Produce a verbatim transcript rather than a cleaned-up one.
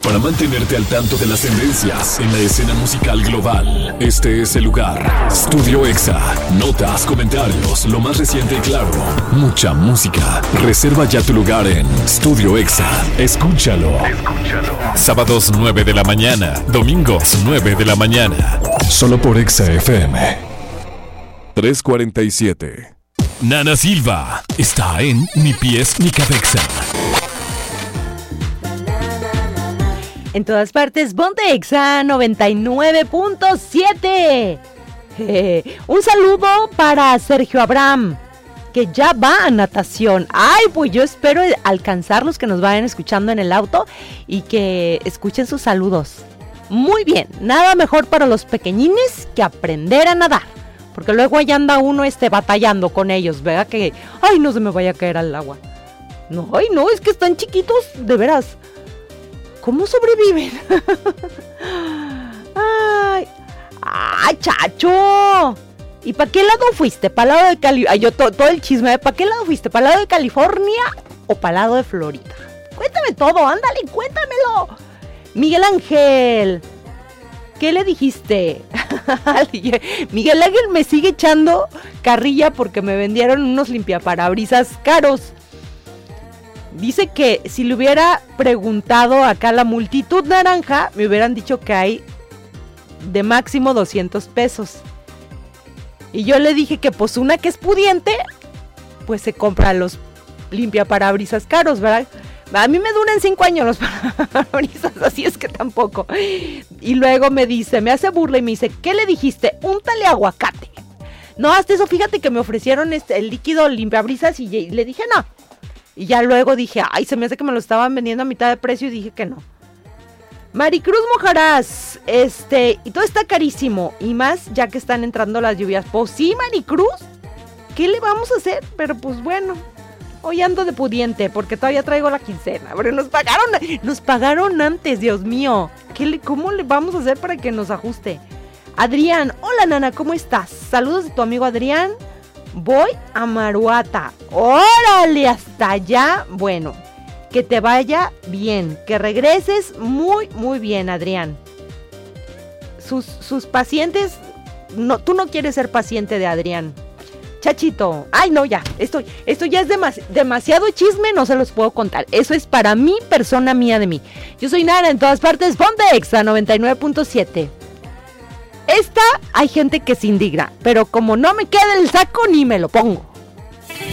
Para mantenerte al tanto de las tendencias en la escena musical global, este es el lugar. Studio Exa. Notas, comentarios, lo más reciente y claro. Mucha música. Reserva ya tu lugar en Studio Exa. Escúchalo. Escúchalo. Sábados nueve de la mañana. Domingos nueve de la mañana. Solo por Exa F M. tres cuarenta y siete. Nana Silva está en Ni Pies Ni Cabeza. En todas partes, ponte Exa noventa y nueve punto siete. Eh, un saludo para Sergio Abraham, que ya va a natación. Ay, pues yo espero alcanzar los que nos vayan escuchando en el auto y que escuchen sus saludos. Muy bien, nada mejor para los pequeñines que aprender a nadar. Porque luego ahí anda uno este, batallando con ellos, ¿verdad? Que, ay, no se me vaya a caer al agua. No, ay, no, es que están chiquitos, de veras. ¿Cómo sobreviven? ¡Ay! ¡Ay, Chacho! ¿Y para qué lado fuiste? ¿Para el lado de Cali? Ay, yo to- todo el chisme. ¿Para qué lado fuiste? ¿Para el lado de California o para el lado de Florida? Cuéntame todo, ándale, cuéntamelo. Miguel Ángel, ¿qué le dijiste? Miguel Ángel me sigue echando carrilla porque me vendieron unos limpiaparabrisas caros. Dice que si le hubiera preguntado acá a la multitud naranja, me hubieran dicho que hay de máximo doscientos pesos. Y yo le dije que pues una que es pudiente, pues se compra los limpiaparabrisas caros, ¿verdad? A mí me duran cinco años los parabrisas, así es que tampoco. Y luego me dice, me hace burla y me dice, ¿qué le dijiste? Úntale aguacate. No, hasta eso, fíjate que me ofrecieron este, el líquido limpiabrisas y, y le dije no. Y ya luego dije, ay, se me hace que me lo estaban vendiendo a mitad de precio y dije que no. Maricruz Mojarás, este, y todo está carísimo. Y más ya que están entrando las lluvias. Pues sí, Maricruz, ¿qué le vamos a hacer? Pero pues bueno, hoy ando de pudiente porque todavía traigo la quincena. Pero nos pagaron, nos pagaron antes, Dios mío. ¿Qué le, ¿Cómo le vamos a hacer para que nos ajuste? Adrián, hola Nana, ¿cómo estás? Saludos de tu amigo Adrián. Voy a Maruata. ¡Órale! Hasta allá. Bueno, que te vaya bien. Que regreses muy, muy bien, Adrián. Sus, sus pacientes... No, tú no quieres ser paciente de Adrián. Chachito. Ay, no, ya. Esto, esto ya es demasi- demasiado chisme. No se los puedo contar. Eso es para mí, persona mía de mí. Yo soy Nara en todas partes. Ponte Exa noventa y nueve punto siete. Esta hay gente que se indigna, pero como no me queda el saco ni me lo pongo.